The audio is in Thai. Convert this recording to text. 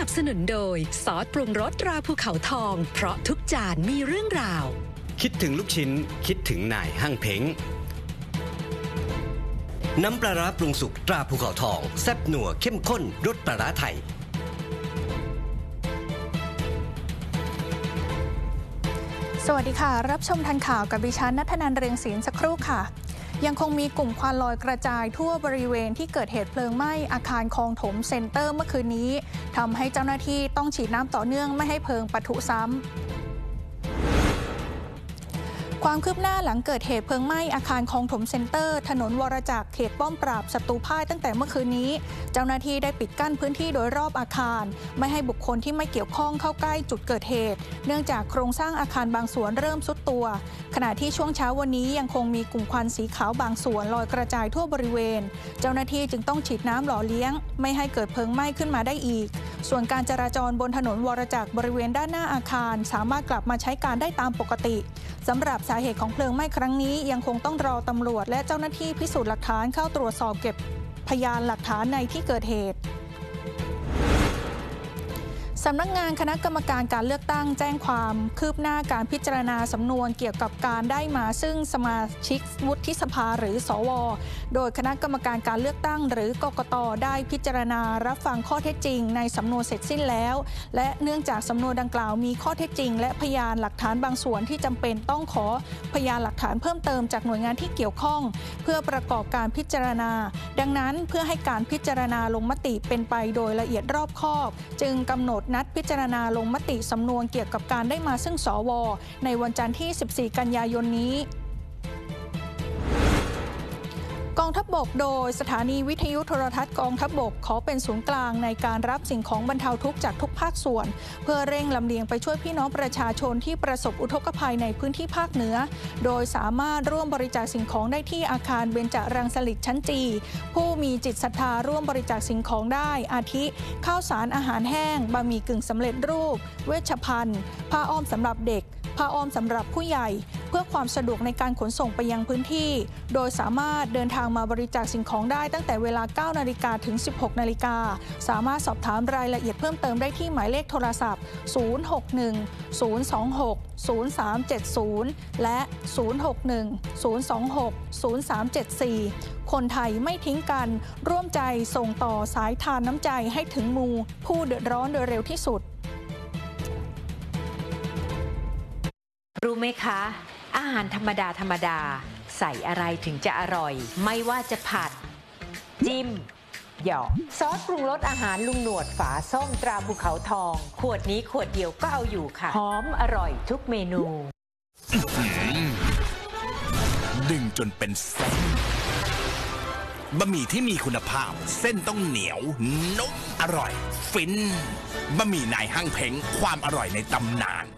บสนุนโดยซอสปรุงรสตราภูเขาทองเพราะทุกจานมีเรื่องราวคิดถึงลูกชิ้นคิดถึงนายห้างเพ้งน้ำปลาร้าปรุงสุกตราภูเขาทองแซ่บนัวเข้มข้นรสปลาร้าไทยสวัสดีค่ะรับชมทันข่าวกับดิฉันณัฐนันท์ เรืองศิลป์สักครู่ค่ะยังคงมีกลุ่มควันลอยกระจายทั่วบริเวณที่เกิดเหตุเพลิงไหม้อาคารคลองถมเซ็นเตอร์เมื่อคืนนี้ทำให้เจ้าหน้าที่ต้องฉีดน้ำต่อเนื่องไม่ให้เพลิงปะทุซ้ำความคืบหน้าหลังเกิดเหตุเพลิงไหม้อาคารคลองถมเซ็นเตอร์ถนนวรจักรเขตป้อมปราบศัตรูพ่ายตั้งแต่เมื่อคืนนี้เจ้าหน้าที่ได้ปิดกั้นพื้นที่โดยรอบอาคารไม่ให้บุคคลที่ไม่เกี่ยวข้องเข้าใกล้จุดเกิดเหตุเนื่องจากโครงสร้างอาคารบางส่วนเริ่มทรุดตัวขณะที่ช่วงเช้าวันนี้ยังคงมีกลุ่มควันสีขาวบางส่วนลอยกระจายทั่วบริเวณเจ้าหน้าที่จึงต้องฉีดน้ำหล่อเลี้ยงไม่ให้เกิดเพลิงไหม้ขึ้นมาได้อีกส่วนการจราจรบนถนนวรจักรบริเวณด้านหน้าอาคารสามารถกลับมาใช้การได้ตามปกติสำหรับสาเหตุของเพลิงไหม้ครั้งนี้ยังคงต้องรอตำรวจและเจ้าหน้าที่พิสูจน์หลักฐานเข้าตรวจสอบเก็บพยานหลักฐานในที่เกิดเหตุสำนักงานคณะกรรมการการเลือกตั้งแจ้งความคืบหน้าการพิจารณาสำนวนเกี่ยวกับการได้มาซึ่งสมาชิกวุฒิสภาหรือสวโดยคณะกรรมการการเลือกตั้งหรือกกต.ได้พิจารณารับฟังข้อเท็จจริงในสำนวนเสร็จสิ้นแล้วและเนื่องจากสำนวนดังกล่าวมีข้อเท็จจริงและพยานหลักฐานบางส่วนที่จำเป็นต้องขอพยานหลักฐานเพิ่มเติมจากหน่วยงานที่เกี่ยวข้องเพื่อประกอบการพิจารณาดังนั้นเพื่อให้การพิจารณาลงมติเป็นไปโดยละเอียดรอบคอบจึงกำหนดนัดพิจารณาลงมติสำนวนเกี่ยวกับการได้มาซึ่งสวในวันจันทร์ที่ 14 กันยายนนี้กองทัพบกโดยสถานีวิทยุโทรทัศน์กองทัพบกขอเป็นศูนย์กลางในการรับสิ่งของบรรเทาทุกข์จากทุกภาคส่วนเพื่อเร่งลำเลียงไปช่วยพี่น้องประชาชนที่ประสบอุทกภัยในพื้นที่ภาคเหนือโดยสามารถร่วมบริจาคสิ่งของได้ที่อาคารเบญจรังสฤษดิ์ชั้นจีผู้มีจิตศรัทธาร่วมบริจาคสิ่งของได้อาทิข้าวสารอาหารแห้งบะหมี่กึ่งสำเร็จรูปเวชภัณฑ์ผ้าอ้อมสำหรับเด็กผ้าอ้อมสำหรับผู้ใหญ่เพื่อความสะดวกในการขนส่งไปยังพื้นที่โดยสามารถเดินทางมาบริจาคสิ่งของได้ตั้งแต่เวลา 9 นาฬิกาถึง 16 นาฬิกาสามารถสอบถามรายละเอียดเพิ่มเติมได้ที่หมายเลขโทรศัพท์ 061-026-0370 และ 061-026-0374 คนไทยไม่ทิ้งกันร่วมใจส่งต่อสายทานน้ำใจให้ถึงมือผู้เดือดร้อนโดยเร็วที่สุดรู้ไหมคะอาหารธรรมดาใส่อะไรถึงจะอร่อยไม่ว่าจะผัดจิ้มหยอกซอสปรุงรสอาหารลุงหนวดฝาส้มตราภูเขาทองขวดนี้ขวดเดียวก็เอาอยู่ค่ะหอมอร่อยทุกเมนูดึงจนเป็นเส้นบะหมี่ที่มีคุณภาพเส้นต้องเหนียวนุ่มอร่อยฟินบะหมี่นายห้างเพ้งความอร่อยในตำนาน